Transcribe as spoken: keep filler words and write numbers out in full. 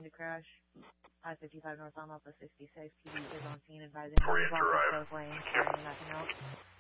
to crash. I fifty-five north on Alpha sixty-six. P D is on scene advising Orient block arrive. both lanes. Carrying nothing else.